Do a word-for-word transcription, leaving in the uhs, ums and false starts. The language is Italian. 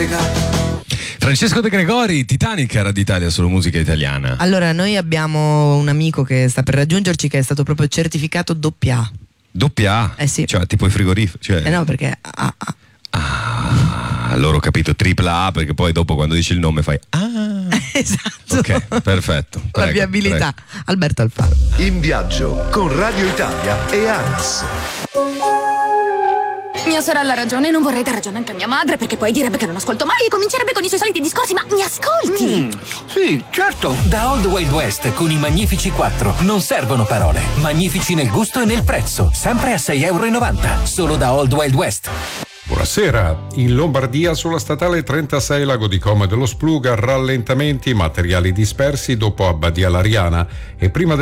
Francesco De Gregori, Titanic era d'Italia, solo musica italiana. Allora, noi abbiamo un amico che sta per raggiungerci che è stato proprio certificato doppia A. Doppia A? Eh sì. Cioè tipo i frigoriferi? Cioè... Eh no, perché A A. Ah, allora ho capito, tripla A, perché poi dopo quando dici il nome fai ah. Esatto. Ok, perfetto. Prego, La viabilità. prego. Alberto Alfaro. In viaggio con Radio Italia e ANAS. Mia sorella ha ragione, non vorrei dar ragione anche a mia madre, perché poi direbbe che non ascolto mai e comincerebbe con i suoi soliti discorsi, ma mi ascolti? Mm, sì, certo. Da Old Wild West con i Magnifici quattro non servono parole. Magnifici nel gusto e nel prezzo, sempre a sei e novanta euro, solo da Old Wild West. Buonasera. In Lombardia sulla statale trentasei Lago di Como e dello Spluga rallentamenti, materiali dispersi dopo Abbadia Lariana e prima del